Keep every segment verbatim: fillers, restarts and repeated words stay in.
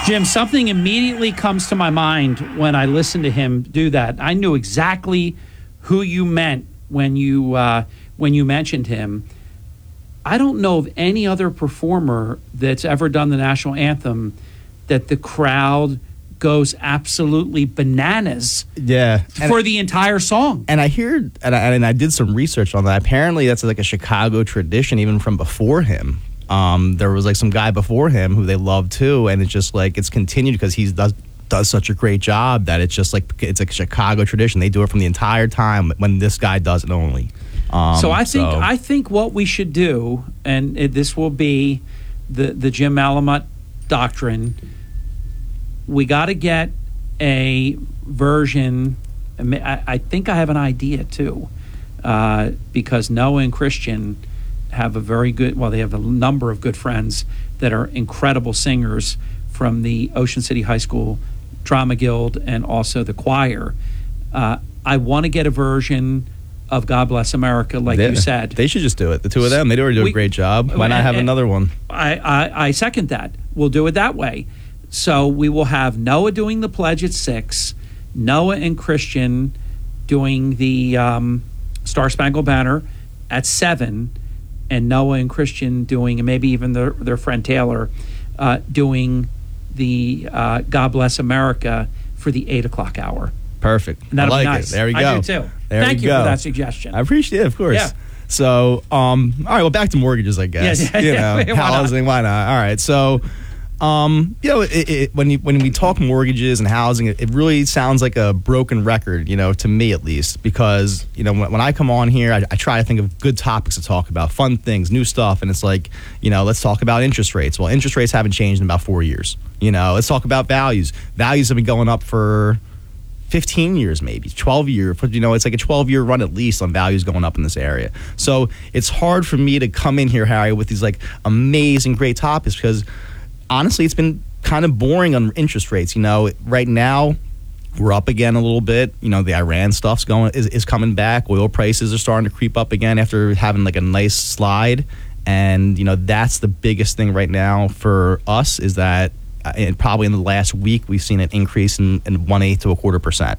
Jim, something immediately comes to my mind when I listen to him do that. I knew exactly who you meant when you uh, when you mentioned him. I don't know of any other performer that's ever done the national anthem that the crowd goes absolutely bananas yeah. for and, the entire song. And I hear, and I, and I did some research on that. Apparently that's like a Chicago tradition even from before him. Um, there was like some guy before him who they loved too, and it's just like it's continued because he does does such a great job that it's just like it's like a Chicago tradition. They do it from the entire time when this guy does it only. Um, so I think so. I think what we should do, and it, this will be the the Jim Malamut doctrine. We got to get a version. I, I think I have an idea too, uh, because Noah and Christian have a very good. Well, they have a number of good friends that are incredible singers from the Ocean City High School Drama Guild and also the choir. Uh, I want to get a version of God Bless America, like they, you said. They should just do it. The two of them, they already do a we, great job. Why not have and, another one? I, I, I second that. We'll do it that way. So we will have Noah doing the pledge at six, Noah and Christian doing the um, Star Spangled Banner at seven, and Noah and Christian doing, and maybe even their, their friend Taylor, uh, doing the uh, God Bless America for the eight o'clock hour. Perfect. And that'll I like be nice. it. There we go. I do too. There Thank we you go. for that suggestion. I appreciate it, of course. Yeah. So, um, all right, well, back to mortgages, I guess. Yeah, yeah, you yeah. know, Why not? housing, why not? All right, so, um, you know, it, it, when you, when we talk mortgages and housing, it, it really sounds like a broken record, you know, to me at least, because, you know, when, when I come on here, I, I try to think of good topics to talk about, fun things, new stuff, and it's like, you know, let's talk about interest rates. Well, interest rates haven't changed in about four years. You know, let's talk about values. Values have been going up for fifteen years, maybe twelve years. You know, it's like a twelve year run at least on values going up in this area. So it's hard for me to come in here, Harry, with these like amazing, great topics because honestly, it's been kind of boring on interest rates. You know, right now we're up again a little bit. You know, the Iran stuff's going is, is coming back. Oil prices are starting to creep up again after having like a nice slide. And, you know, that's the biggest thing right now for us is that and probably in the last week, we've seen an increase in, in one eighth to a quarter percent.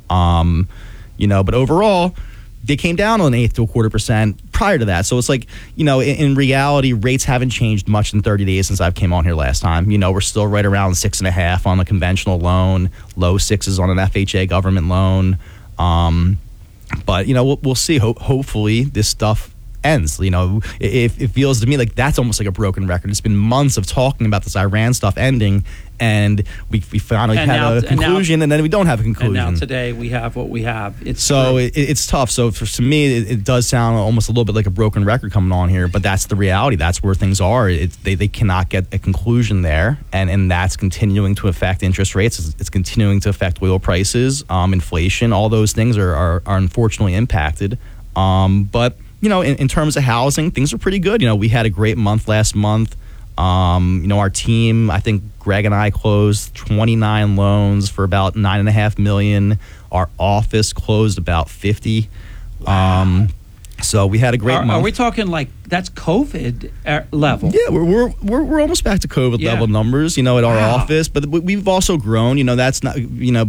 Um, you know, but overall, they came down an eighth to a quarter percent prior to that. So it's like, you know, in, in reality, rates haven't changed much in thirty days since I've came on here last time. You know, we're still right around six and a half on a conventional loan, low sixes on an F H A government loan. Um, but, you know, we'll, we'll see. Ho- hopefully this stuff ends. You know, it, it feels to me like that's almost like a broken record. It's been months of talking about this Iran stuff ending, and we, we finally And had now- a and now- conclusion, and, then we don't have a And conclusion. now today we have what we have. It's so true. it, it's tough. So for, to me, it, it does sound almost a little bit like a broken record coming on here, but that's the reality. That's where things are. It, they, they cannot get a conclusion there, and, and that's continuing to affect interest rates. It's, it's continuing to affect oil prices, um, inflation. All those things are, are, are unfortunately impacted. Um, but you know, in, in terms of housing, things are pretty good. You know, we had a great month last month. Um, you know, our team, I think Greg and I closed twenty-nine loans for about nine and a half million. Our office closed about fifty. Wow. Um, so we had a great are, month. are we talking like that's COVID uh, level? Yeah, we're we're we're, we're almost back to COVID Yeah. level numbers. You know, at our Wow. office, but we- we've also grown. You know, that's not you know.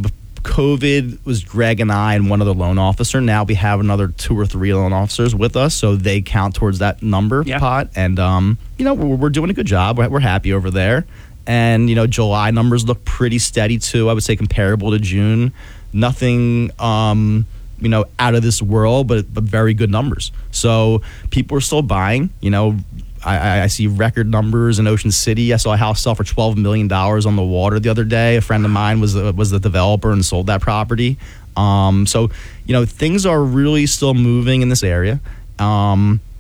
COVID was Greg and I and one other loan officer. Now we have another two or three loan officers with us, so they count towards that number Yeah. pot. And um, you know, we're, we're doing a good job. We're, we're happy over there. And you know, July numbers look pretty steady too. I would say comparable to June. Nothing, um, you know, out of this world, but but very good numbers. So people are still buying. You know. I, I see record numbers in Ocean City. I saw a house sell for twelve million dollars on the water the other day. A friend of mine was the, was the developer and sold that property. Um, so, you know, things are really still moving in this area. Um,